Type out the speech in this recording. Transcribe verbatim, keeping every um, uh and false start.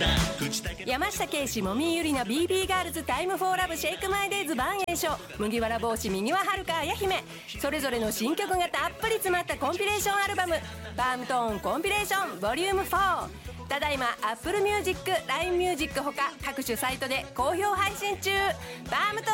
山下圭史、もみゆりな ビービー ガールズ、タイムフォーラブ、シェイクマイデイズ、バンエイショ、麦わら帽子、右ははるか、あや姫、それぞれの新曲がたっぷり詰まったコンピレーションアルバム、パームトーンコンピレーションボリュームフォー、ただいま Apple Music、ライン Music ほか各種サイトで好評配信中。パームトーン